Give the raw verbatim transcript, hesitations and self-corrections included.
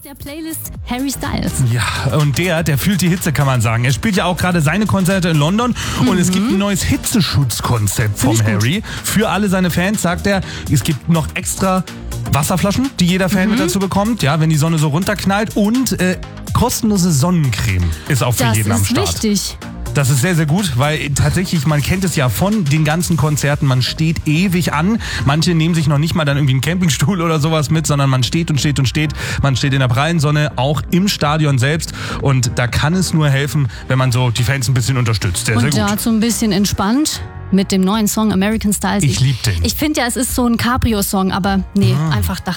Der Playlist Harry Styles. Ja, und der, der fühlt die Hitze, kann man sagen. Er spielt ja auch gerade seine Konzerte in London mhm. und es gibt ein neues Hitzeschutzkonzept vom Harry. Gut. Für alle seine Fans sagt er, es gibt noch extra Wasserflaschen, die jeder Fan mhm. mit dazu bekommt, ja, wenn die Sonne so runterknallt, und äh, kostenlose Sonnencreme ist auch für das jeden am Start. Das ist wichtig. Das ist sehr, sehr gut, weil tatsächlich, man kennt es ja von den ganzen Konzerten, man steht ewig an. Manche nehmen sich noch nicht mal dann irgendwie einen Campingstuhl oder sowas mit, sondern man steht und steht und steht. Man steht in der prallen Sonne, auch im Stadion selbst. Und da kann es nur helfen, wenn man so die Fans ein bisschen unterstützt. Sehr, und sehr gut. Und dazu ein bisschen entspannt mit dem neuen Song American Styles. Ich liebe den. Ich finde ja, es ist so ein Cabrio-Song, aber nee, ah. einfach